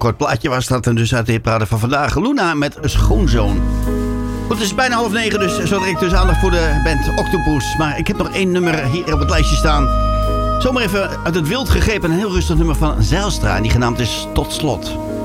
kort plaatje was dat. En dus uit de hitparade van vandaag. Luna met Schoonzoon. Goed, het is bijna 8:30, dus zo direct dus aandacht voor de band Octopus. Maar ik heb nog 1 nummer hier op het lijstje staan. Zomaar even uit het wild gegrepen. Een heel rustig nummer van Zijlstra. En die genaamd is Tot Slot.